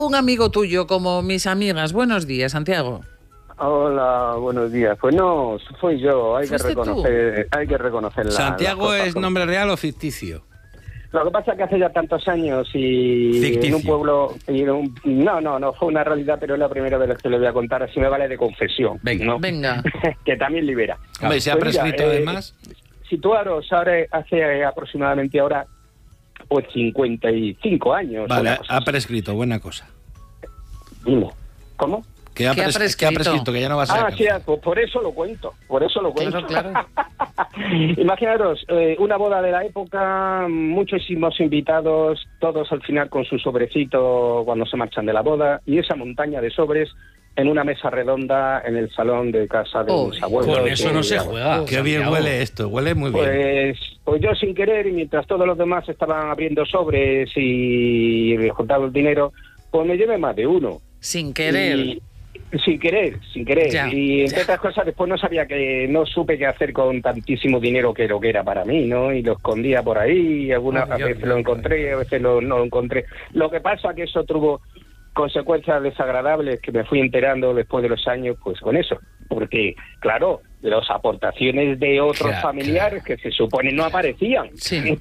Un amigo tuyo como mis amigas. Buenos días, Santiago. Hola, buenos días. Pues no, fui yo. Hay que reconocer ¿Santiago es nombre real o ficticio? Lo que pasa es que hace ya tantos años y ficticio. En un pueblo... No, fue una realidad, pero es la primera vez que le voy a contar, así me vale de confesión. Venga. ¿no? Venga. Que también libera. Hombre, ¿se ha prescrito además? Situaros ahora, hace aproximadamente ahora, pues 55 años. Vale, ha prescrito, buena cosa. Dime, ¿cómo? Que ha prescrito, que ya no va a ser. Sí, pues por eso lo cuento. Claro. Imaginaros, una boda de la época, muchísimos invitados, todos al final con su sobrecito cuando se marchan de la boda, y esa montaña de sobres en una mesa redonda en el salón de casa de mis abuelos. Con eso no se juega. Qué bien huele esto, huele muy bien. Pues yo sin querer, y mientras todos los demás estaban abriendo sobres y juntando el dinero, pues me llevé más de uno. Sin querer. Sin querer. Ya, y entre otras cosas, después no supe qué hacer con tantísimo dinero que era para mí, ¿no? Y lo escondía por ahí, y algunas veces lo encontré, a veces no lo encontré. Lo que pasa es que eso tuvo consecuencias desagradables que me fui enterando después de los años, pues con eso. Porque, claro, las aportaciones de otros familiares que se supone no aparecían. Sí.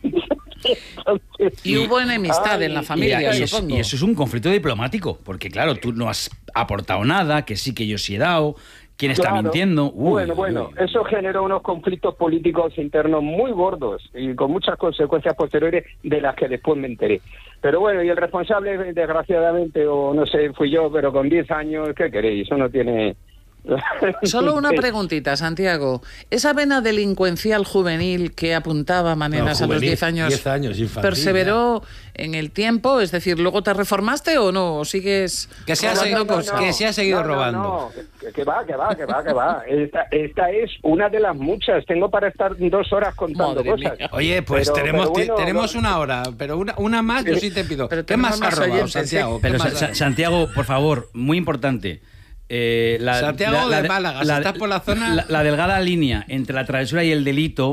Y hubo enemistad en la familia, supongo. Y eso es un conflicto diplomático, porque claro, tú no has aportado nada, que sí que yo sí he dado, quién está mintiendo. Bueno, eso generó unos conflictos políticos internos muy gordos y con muchas consecuencias posteriores de las que después me enteré. Pero bueno, y el responsable, desgraciadamente, o no sé, fui yo, pero con 10 años, ¿qué queréis? Eso no tiene... Solo una preguntita, Santiago. ¿Esa vena delincuencial juvenil que apuntaba maneras a los 10 años, infantil, perseveró en el tiempo? Es decir, ¿luego te reformaste o no? ¿O sigues que se ha seguido robando? Que va. Esta es una de las muchas. Tengo para estar 2 horas contando cosas. Oye, pues tenemos una hora, pero una más yo sí te pido. Pero ¿Qué más has robado, oyentes, Santiago? Pero Santiago, por favor, muy importante. Santiago de Málaga, si estás por la zona... La delgada línea entre la travesura y el delito,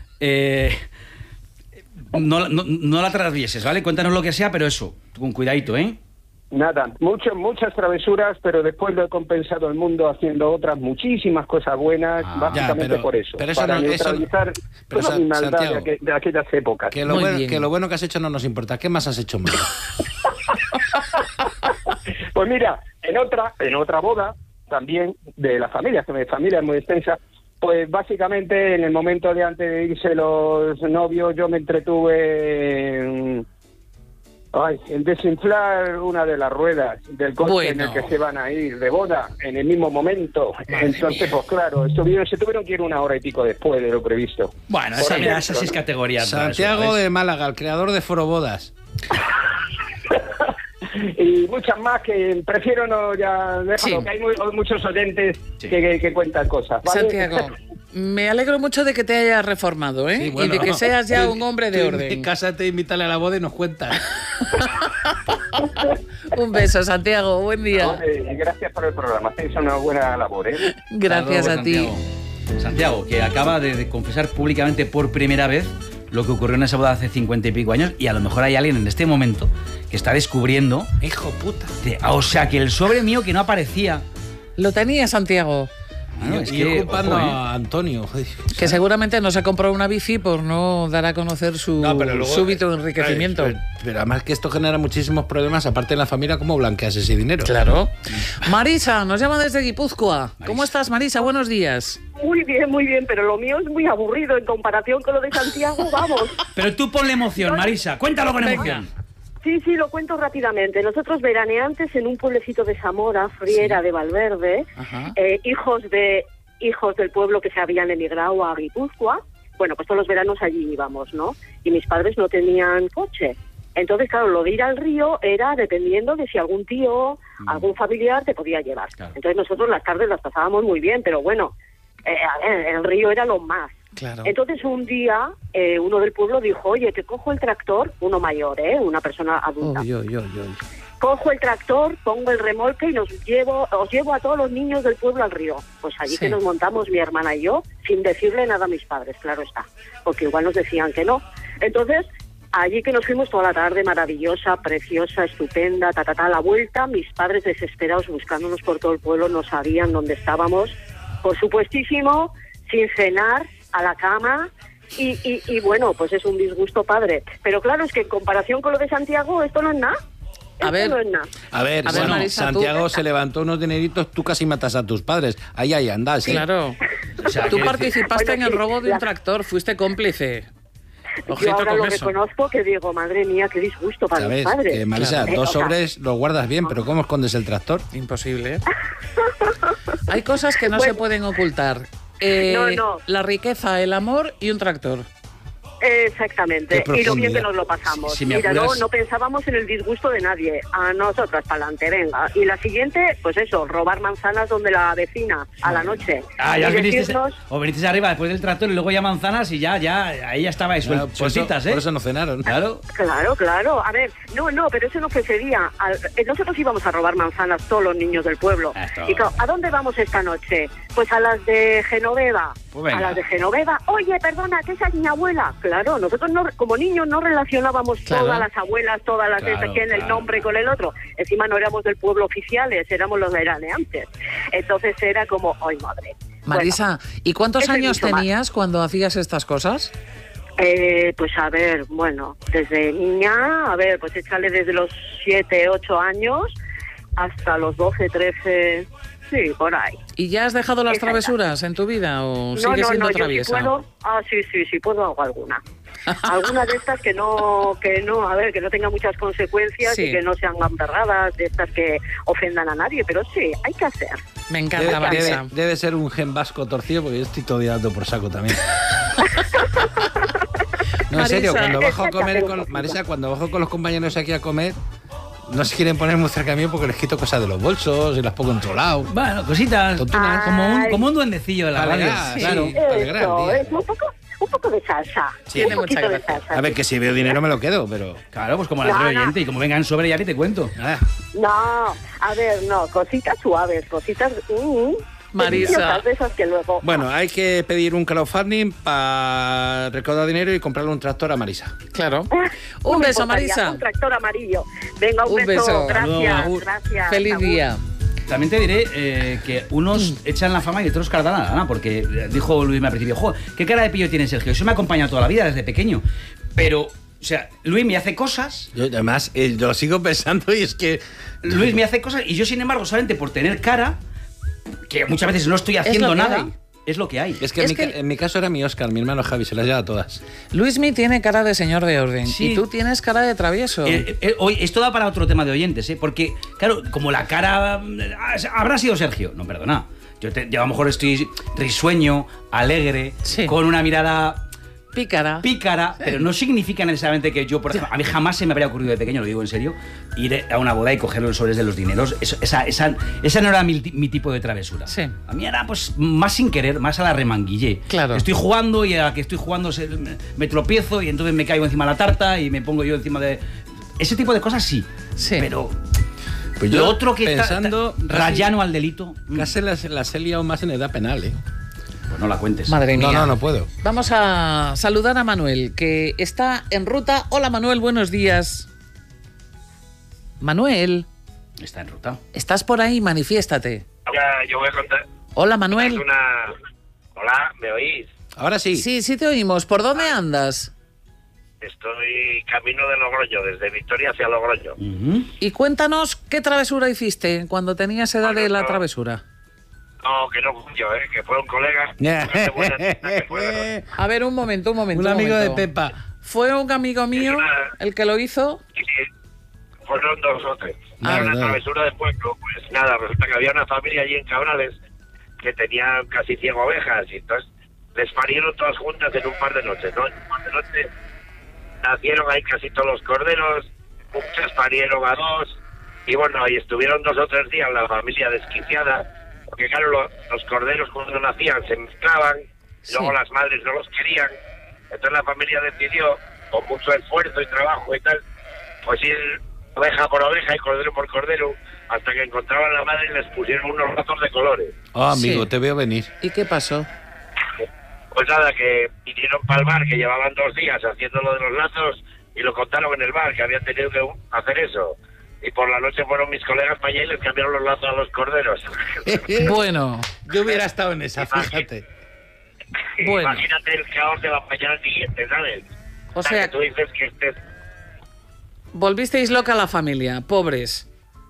no la atravieses, ¿vale? Cuéntanos lo que sea, pero eso, con cuidadito, ¿eh? Nada, muchas travesuras, pero después lo he compensado el mundo haciendo otras muchísimas cosas buenas, básicamente por eso. Pero eso para neutralizar toda mi maldad Santiago, de aquellas épocas. Que lo bueno que has hecho no nos importa. ¿Qué más has hecho mal? Pues mira, en otra boda, también de la familia, que mi familia es muy extensa, pues básicamente en el momento de antes de irse los novios, yo me entretuve en desinflar una de las ruedas del coche en el que se van a ir de boda, en el mismo momento. Entonces, pues claro, se tuvieron que ir 1 hora y pico después de lo previsto. Bueno, esa sí es categoría. Santiago de Málaga, el creador de Forobodas. Y muchas más que prefiero no ya dejarlo, que hay muchos oyentes que cuentan cosas, ¿vale? Santiago, me alegro mucho de que te hayas reformado, ¿eh? Sí, bueno, y de que seas ya un hombre de orden. Cásate, invítale a la boda y nos cuentas. Un beso, Santiago, buen día. Gracias por el programa, hacéis una buena labor, ¿eh? Gracias a ti. Santiago, que acaba de confesar públicamente por primera vez lo que ocurrió en esa boda hace 50 y pico años, y a lo mejor hay alguien en este momento que está descubriendo... ¡Hijo puta! O sea, que el sobre mío que no aparecía... Lo tenía, Santiago. Bueno, y ocupando a Antonio. Que seguramente no se compró una bici por no dar a conocer su súbito enriquecimiento. Pero además que esto genera muchísimos problemas, aparte en la familia, ¿cómo blanqueas ese dinero? Claro. Marisa, nos llama desde Guipúzcoa. ¿Cómo estás, Marisa? Buenos días. Muy bien, pero lo mío es muy aburrido en comparación con lo de Santiago, vamos. Pero tú ponle emoción, Marisa, cuéntalo con emoción. Sí, lo cuento rápidamente. Nosotros veraneantes en un pueblecito de Zamora, Friera de Valverde, hijos del pueblo que se habían emigrado a Guipúzcoa, bueno, pues todos los veranos allí íbamos, ¿no? Y mis padres no tenían coche. Entonces, claro, lo de ir al río era dependiendo de si algún tío, algún familiar te podía llevar. Claro. Entonces nosotros las tardes las pasábamos muy bien, pero bueno, el río era lo más. Claro. Entonces un día uno del pueblo dijo, oye, que cojo el tractor, uno mayor, una persona adulta. Cojo el tractor, pongo el remolque y os llevo a todos los niños del pueblo al río. Pues allí que nos montamos mi hermana y yo, sin decirle nada a mis padres, claro está, porque igual nos decían que no. Entonces Allí que nos fuimos toda la tarde, maravillosa, preciosa, estupenda, a la vuelta, mis padres desesperados buscándonos por todo el pueblo, no sabían dónde estábamos, por supuestísimo, sin cenar, a la cama, y bueno, pues es un disgusto padre. Pero claro, es que en comparación con lo de Santiago, esto no es nada. A ver, bueno, Marisa, Santiago se levantó unos dineritos, tú casi matas a tus padres. Ahí andas, ¿eh? Claro. O sea, tú participaste en el robo de un tractor, fuiste cómplice. Yo ahora lo reconozco, que digo, madre mía, qué disgusto para mis padres. Marisa, dos sobres los guardas bien, pero ¿cómo escondes el tractor? Imposible, ¿eh? Hay cosas que no se pueden ocultar. La riqueza, el amor y un tractor. Exactamente, y lo bien que nos lo pasamos. Mira, no pensábamos en el disgusto de nadie. A nosotras, para adelante, venga. Y la siguiente, pues eso, robar manzanas donde la vecina, a la noche. Ya vinisteis arriba después del tractor y luego ya manzanas y ya ahí ya estabais sueltitas, ¿eh? Por eso no cenaron. Claro. A ver, pero eso no fue ese día. Nosotros íbamos a robar manzanas, todos los niños del pueblo. Y claro, ¿a dónde vamos esta noche? Pues a las de Genoveva. Pues a las de Genoveva. Oye, perdona, que esa es mi abuela. Claro, nosotros como niños no relacionábamos todas las abuelas, todas las el nombre con el otro. Encima no éramos del pueblo oficiales, éramos los veraneantes. Entonces era como, ¡ay, madre! Marisa, bueno, ¿y cuántos años tenías cuando hacías estas cosas? Pues a ver, bueno, desde niña, pues échale desde los 7, 8 años hasta los 12, 13... Sí, por ahí. ¿Y ya has dejado las travesuras en tu vida o sigues siendo traviesa? Yo sí puedo, hago alguna. Algunas de estas que no tengan muchas consecuencias y que no sean gamberradas, de estas que ofendan a nadie, pero sí, hay que hacer. Me encanta, Marisa. Debe ser un gen vasco torcido, porque yo estoy todo dando por saco también. No, en serio, cuando bajo a comer Marisa, cuando bajo con los compañeros aquí a comer, no se quieren poner muy cerca mío porque les quito cosas de los bolsos y las pongo en otro lado. Bueno, cositas, como un duendecillo de la radio. Claro, es un poco de salsa. Sí, tiene mucha gracia. A ver, que si veo dinero me lo quedo, pero... Claro, pues como la oyente, y como vengan sobre ya ni te cuento. Cositas suaves, cositas... Marisa. De esas que luego... Bueno, hay que pedir un crowdfunding para recaudar dinero y comprarle un tractor a Marisa. Claro. Un beso, Marisa. Un tractor amarillo. Venga, un beso. Gracias. Feliz día. También te diré que unos echan la fama y otros cardan la lana, porque dijo Luis al principio, qué cara de pillo tiene Sergio. Eso me ha acompañado toda la vida desde pequeño. Pero, o sea, Luis me hace cosas... Yo, además, yo lo sigo pensando y es que... Luis me hace cosas y yo, sin embargo, solamente por tener cara... que muchas veces no estoy haciendo nada, es lo que hay. Es que en mi caso era mi Óscar, mi hermano Javi, se las lleva todas. Luismi tiene cara de señor de orden y tú tienes cara de travieso. Hoy esto da para otro tema de oyentes, porque, claro, como la cara... habrá sido Sergio, no, perdona. Yo a lo mejor estoy risueño, alegre, con una mirada... Pícara, pero no significa necesariamente que yo, por ejemplo, a mí jamás se me habría ocurrido de pequeño, lo digo en serio, ir a una boda y coger los sobres de los dineros. Esa no era mi tipo de travesura. Sí. A mí era pues más sin querer, más a la remanguillé. Claro. Estoy jugando y a la que estoy jugando me tropiezo y entonces me caigo encima de la tarta y me pongo yo encima de... Ese tipo de cosas sí. Pero... Pues lo otro que pensando está rayano al delito... Casi las he liado más en edad penal, ¿eh? Pues no la cuentes. Madre mía. No puedo. Vamos a saludar a Manuel, que está en ruta. Hola, Manuel, buenos días. Manuel. Está en ruta. ¿Estás por ahí? Manifiéstate. Hola, yo voy a contar. Hola, Manuel. Hola, ¿me oís? Ahora sí. Sí te oímos. ¿Por dónde andas? Estoy camino de Logroño, desde Victoria hacia Logroño. Y cuéntanos qué travesura hiciste cuando tenías edad de la travesura. No, que no fui yo, que fue un colega. A ver, un momento. Un amigo de Pepa. ¿Fue un amigo mío el que lo hizo? Sí, fueron 2 o 3. Una travesura de pueblo, pues nada, resulta que había una familia allí en Cabrales que tenían casi 100 ovejas y entonces les parieron todas juntas en un par de noches, ¿no? En un par de noches nacieron ahí casi todos los corderos, muchas parieron a 2 y bueno, ahí estuvieron 2 o 3 días la familia desquiciada. Porque claro, los corderos cuando nacían se mezclaban, luego las madres no los querían, entonces la familia decidió, con mucho esfuerzo y trabajo y tal, pues ir oveja por oveja y cordero por cordero, hasta que encontraban la madre y les pusieron unos lazos de colores. Amigo, te veo venir. ¿Y qué pasó? Pues nada, que vinieron para el mar, que llevaban 2 días haciendo lo de los lazos, y lo contaron en el bar, que habían tenido que hacer eso. Y por la noche fueron mis colegas para allá y les cambiaron los lazos a los corderos. Bueno, yo hubiera estado en esa, fíjate. Bueno. Imagínate el caos de la mañana siguiente, ¿sabes? O sea, que tú dices que estés... Volvisteis loca a la familia, pobres.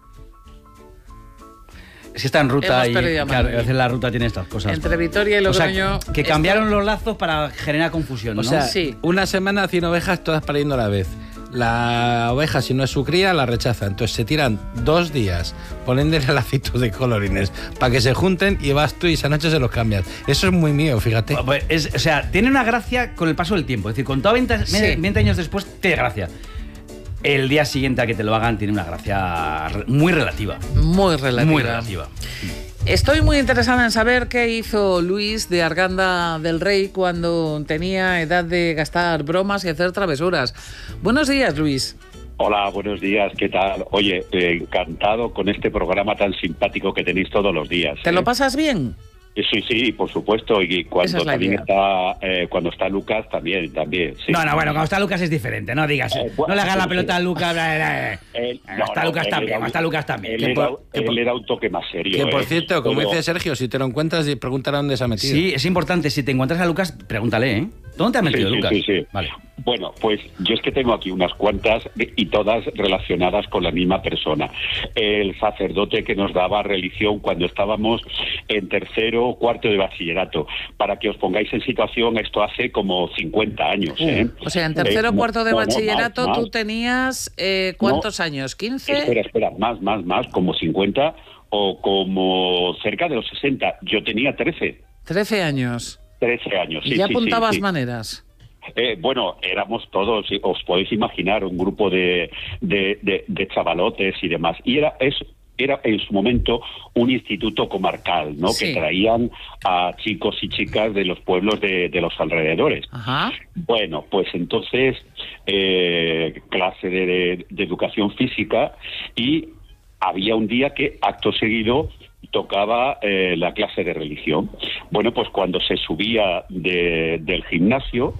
Es que está en ruta y claro, a veces la ruta tiene estas cosas. Entre Vitoria y Logroño... O sea, que cambiaron los lazos para generar confusión, ¿no? O sea, sí. Una semana 100 ovejas todas pariendo a la vez. La oveja, si no es su cría, la rechaza. Entonces se tiran 2 días poniéndole lacitos de colorines para que se junten y vas tú y esa noche se los cambias. Eso es muy mío, fíjate. Pues o sea, tiene una gracia con el paso del tiempo. Es decir, con todo 20 años después, tiene gracia. El día siguiente a que te lo hagan tiene una gracia muy relativa. Muy relativa. Muy relativa. Estoy muy interesada en saber qué hizo Luis de Arganda del Rey cuando tenía edad de gastar bromas y hacer travesuras. Buenos días, Luis. Hola, buenos días, ¿qué tal? Oye, encantado con este programa tan simpático que tenéis todos los días. ¿Te lo pasas bien? Sí, por supuesto, y cuando también está cuando está Lucas también, sí. No, bueno, cuando está Lucas es diferente, no digas, no le hagas la pelota a Lucas, está Lucas también. Él le da un toque más serio. Que por cierto, como dice Sergio, si te lo encuentras, pregúntale dónde se ha metido. Sí, es importante, si te encuentras a Lucas, pregúntale, ¿eh? ¿Dónde te has metido, Lucas? Sí. Vale. Bueno, pues yo es que tengo aquí unas cuantas y todas relacionadas con la misma persona. El sacerdote que nos daba religión cuando estábamos en 3º o 4º de bachillerato. Para que os pongáis en situación, esto hace como 50 años. O sea, en 3º o 4º de bachillerato más. Tú tenías ¿cuántos años? ¿15? Espera, más, como 50 o como cerca de los 60. Yo tenía 13. 13 años. 13 años, sí. ¿Y ya apuntabas maneras? Bueno, éramos todos, os podéis imaginar, un grupo de chavalotes y demás. Y era en su momento un instituto comarcal, ¿no? Sí. Que traían a chicos y chicas de los pueblos de los alrededores. Ajá. Bueno, pues entonces clase de educación física y había un día que acto seguido tocaba la clase de religión. Bueno, pues cuando se subía del gimnasio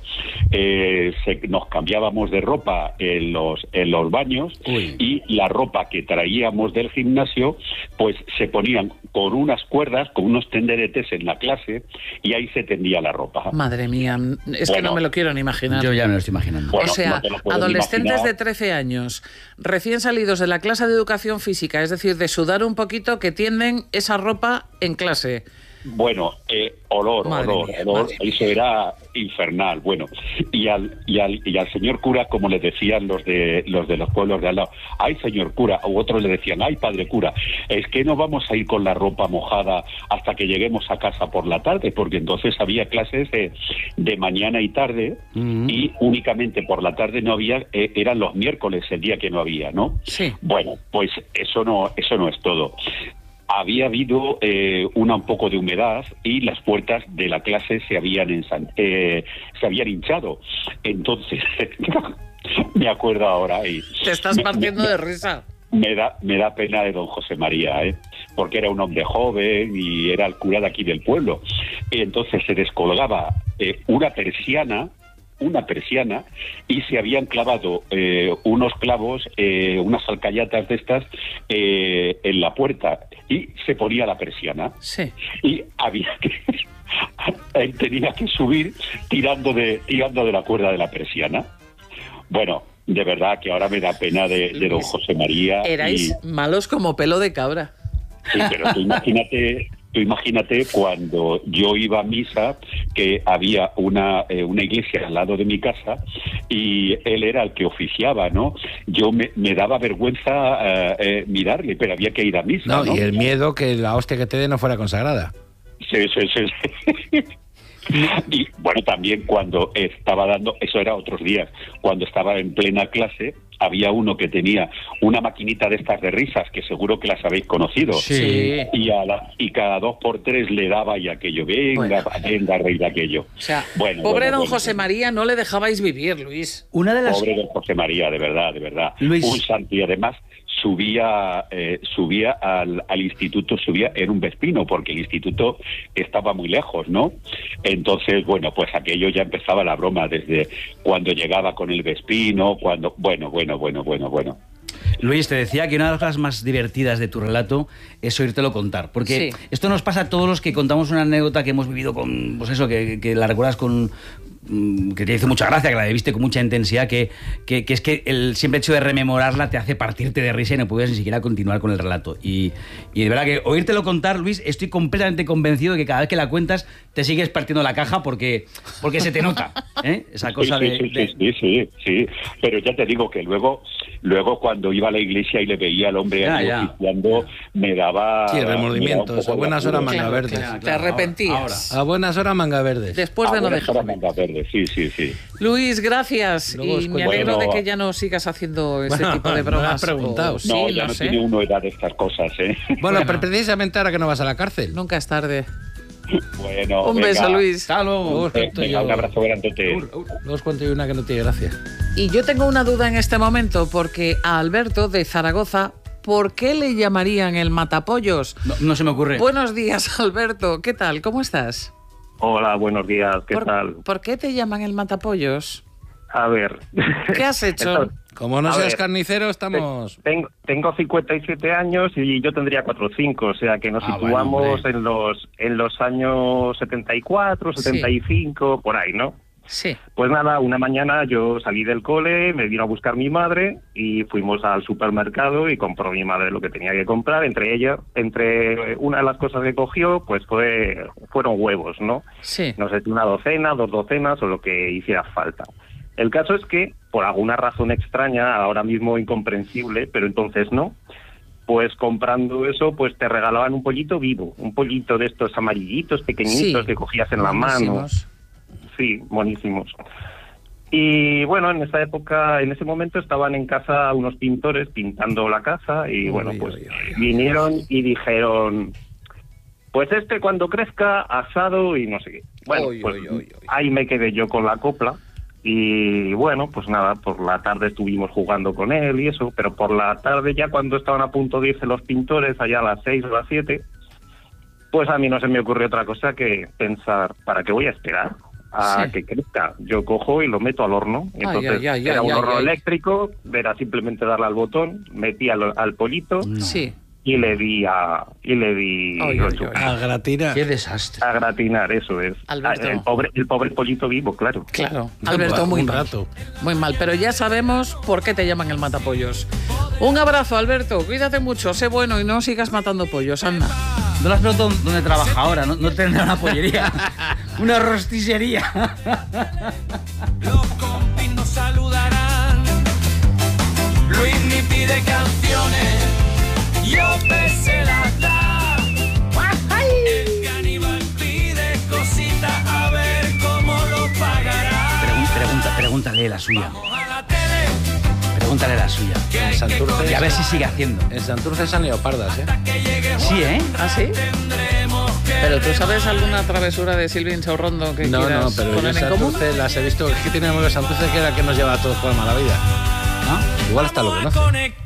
nos cambiábamos de ropa en los baños. Uy. Y la ropa que traíamos del gimnasio pues se ponían con unas cuerdas, con unos tenderetes en la clase y ahí se tendía la ropa. Madre mía, que no me lo quiero ni imaginar. Yo ya me lo estoy imaginando. Bueno, o sea, adolescentes de 13 años, recién salidos de la clase de educación física, es decir, de sudar un poquito, que tienden esa ropa en clase. Bueno, olor, eso era infernal. Bueno, y al señor cura, como le decían los de los pueblos de al lado, ay señor cura, u otros le decían, ay padre cura, es que no vamos a ir con la ropa mojada hasta que lleguemos a casa por la tarde, porque entonces había clases de mañana y tarde, y únicamente por la tarde no había, eran los miércoles el día que no había, ¿no? Sí. Bueno, pues eso no es todo. Había habido un poco de humedad y las puertas de la clase se habían hinchado. Entonces, me acuerdo ahora. Te estás partiendo de risa. Me da pena de don José María, porque era un hombre joven y era el cura de aquí del pueblo. Y entonces se descolgaba una persiana y se habían clavado unos clavos, unas alcayatas de estas en la puerta y se ponía la persiana. Sí. Y había que él tenía que subir tirando de la cuerda de la persiana. Bueno, de verdad que ahora me da pena de don José María. Erais malos como pelo de cabra. Sí, pero tú imagínate cuando yo iba a misa, que había una iglesia al lado de mi casa y él era el que oficiaba, ¿no? Yo me daba vergüenza mirarle, pero había que ir a misa, ¿no? Y el miedo que la hostia que te dé no fuera consagrada. Sí. Y bueno, también cuando estaba dando, eso era otros días, cuando estaba en plena clase, había uno que tenía una maquinita de estas de risas, que seguro que las habéis conocido. Sí. Y cada 2 por 3 le daba y aquello, venga, reír de aquello. O sea, pobre don José María, no le dejabais vivir, Luis. Pobre don José María, de verdad. Luis. Un santo, y además subía al instituto, subía en un Vespino, porque el instituto estaba muy lejos, ¿no? Entonces, bueno, pues aquello ya empezaba la broma desde cuando llegaba con el Vespino, cuando... Bueno. Luis, te decía que una de las cosas más divertidas de tu relato es oírtelo contar, porque esto nos pasa a todos los que contamos una anécdota que hemos vivido con, pues eso, que la recuerdas con... que te hizo mucha gracia, que la viviste con mucha intensidad, que es que el simple hecho de rememorarla te hace partirte de risa y no puedes ni siquiera continuar con el relato. Y de verdad que oírtelo contar, Luis, estoy completamente convencido de que cada vez que la cuentas te sigues partiendo la caja porque se te nota, ¿eh? Esa cosa Sí. Pero ya te digo que luego cuando iba a la iglesia y le veía al hombre oficiando, me daba... Sí, remordimientos. A buenas horas manga verdes. Te arrepentías. A buenas horas manga verdes. Después de no dejar. Sí. Luis, gracias. Luego y me alegro de que ya no sigas haciendo este tipo de bromas. Me has preguntado. No, ya no tiene uno edad de estas cosas, ¿eh? Bueno, pero precisamente ahora que no vas a la cárcel. Nunca es tarde. Bueno, un beso, Luis. Hasta luego. Un abrazo grande. Luego os cuento yo una que no tiene gracia. Y yo tengo una duda en este momento, porque a Alberto de Zaragoza, ¿por qué le llamarían el matapollos? No se me ocurre. Buenos días, Alberto. ¿Qué tal? ¿Cómo estás? Hola, buenos días. ¿Qué tal? ¿Por qué te llaman el matapollos? A ver. ¿Qué has hecho? Como no seas carnicero, estamos... Tengo 57 años y yo tendría 4 o 5, o sea que nos situamos en los años 74, 75, por ahí, ¿no? Sí. Pues nada, una mañana yo salí del cole, me vino a buscar mi madre y fuimos al supermercado y compró mi madre lo que tenía que comprar. Entre una de las cosas que cogió, pues fueron huevos, ¿no? Sí. No sé, una docena, 2 docenas o lo que hiciera falta. El caso es que, por alguna razón extraña, ahora mismo incomprensible, pero entonces no, pues comprando eso, pues te regalaban un pollito vivo, un pollito de estos amarillitos, pequeñitos, que cogías en la mano. Sí, buenísimos. Y bueno, en esa época, en ese momento estaban en casa unos pintores pintando la casa y vinieron y dijeron, pues cuando crezca, asado y no sé qué. Bueno, ahí me quedé yo con la copla. Y bueno, pues nada, por la tarde estuvimos jugando con él y eso, pero por la tarde ya cuando estaban a punto de irse los pintores, allá a las 6 o las 7, pues a mí no se me ocurrió otra cosa que pensar, ¿para qué voy a esperar a que crezca? Yo cojo y lo meto al horno. Entonces era un horno eléctrico, era simplemente darle al botón, metí al pollito. Sí. Y le di a gratinar. Qué desastre. A gratinar, eso es. Alberto. El pobre pollito vivo, claro. Claro. Alberto, muy mal. Muy mal, pero ya sabemos por qué te llaman el matapollos. Un abrazo, Alberto. Cuídate mucho, sé bueno y no sigas matando pollos, anda. No las pregunto dónde trabaja ahora, no tendrá una pollería, una rosticería. Los compis nos saludarán. Luis me pide canciones. Yo se las da. El caníbal pide cositas, a ver cómo lo pagará. Pregúntale la suya. Pregúntale la suya. En Santurce. Y a ver si sigue haciendo. En Santurce son leopardas, ¿eh? Sí, ¿eh? ¿Ah, sí? Pero ¿tú sabes alguna travesura de Silvin Chaurrondo que quieras No, pero poner yo en común? Santurce las he visto. Es que tiene muy Santurce que era que nos lleva a todos por la mala vida. ¿No? Igual hasta lo conoce.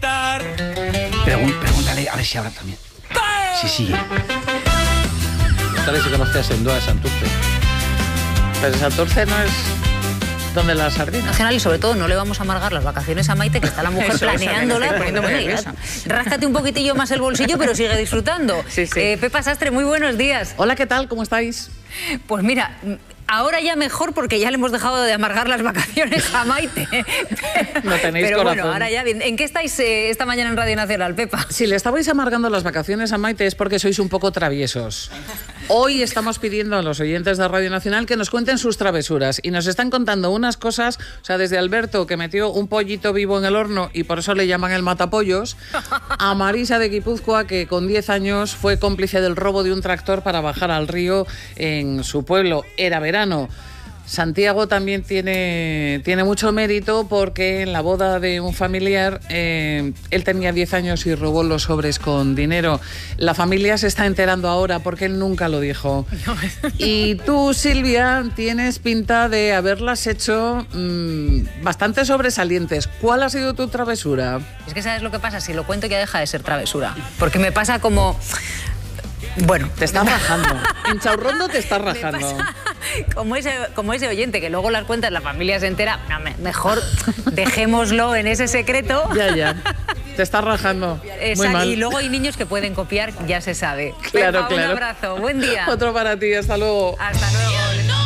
Pregúntale a ver si ahora también. Sí, sigue. Pregúntale si conoces en Dúa de Santurce. Pero Santurce no es donde las sardinas. Nacional, y sobre todo no le vamos a amargar las vacaciones a Maite, que está la mujer planeándola. Ráscate un poquitillo más el bolsillo, pero sigue disfrutando. Sí. Pepa Sastre, muy buenos días. Hola, ¿qué tal? ¿Cómo estáis? Pues mira, ahora ya mejor porque ya le hemos dejado de amargar las vacaciones a Maite. No tenéis pero corazón. Bueno, ahora ya bien. ¿En qué estáis esta mañana en Radio Nacional, Pepa? Si le estabais amargando las vacaciones a Maite es porque sois un poco traviesos. Hoy estamos pidiendo a los oyentes de Radio Nacional que nos cuenten sus travesuras y nos están contando unas cosas, o sea, desde Alberto, que metió un pollito vivo en el horno y por eso le llaman el matapollos, a Marisa de Guipúzcoa, que con 10 años fue cómplice del robo de un tractor para bajar al río en su pueblo. Era verano. Santiago también tiene mucho mérito porque en la boda de un familiar él tenía 10 años y robó los sobres con dinero. La familia se está enterando ahora porque él nunca lo dijo. Y tú, Silvia, tienes pinta de haberlas hecho bastante sobresalientes. ¿Cuál ha sido tu travesura? Es que ¿sabes lo que pasa? Si lo cuento ya deja de ser travesura. Porque me pasa como... Bueno, te estás rajando. En Chaurrondo te estás rajando. Como ese oyente que luego las cuentas, la familia se entera. No, mejor dejémoslo en ese secreto. Ya. Te estás rajando. Muy mal. Y luego hay niños que pueden copiar, ya se sabe. Claro, Venga, claro. Un abrazo, buen día. Otro para ti, hasta luego. Hasta luego.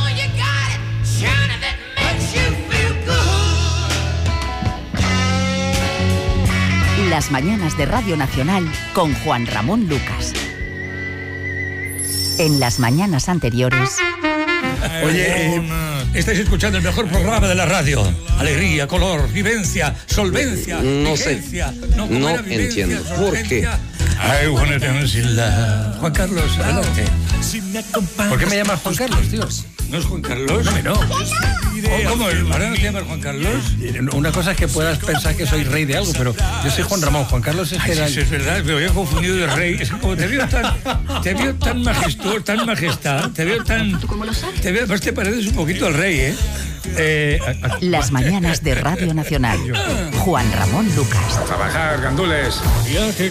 Las mañanas de Radio Nacional con Juan Ramón Lucas. En las mañanas anteriores... Oye, estáis escuchando el mejor programa de la radio. Alegría, color, vivencia, solvencia, No sé, vigencia. no entiendo. ¿Por qué? I wanna dance in love. Juan Carlos, adelante. ¿Por qué me llamas Juan Carlos, tío? ¿No es Juan Carlos? No. ¿Cómo? ¿Ahora no te llamas Juan Carlos? Una cosa es que puedas pensar que soy rey de algo, pero yo soy Juan Ramón. Juan Carlos es que era... Sí, es verdad, me había confundido de rey. Es que como te veo tan majestuoso, tan majestad, te veo tan... ¿Tú cómo lo sabes? Pues te pareces un poquito al rey, ¿eh? Las mañanas de Radio Nacional. Juan Ramón Lucas. A trabajar, gandules.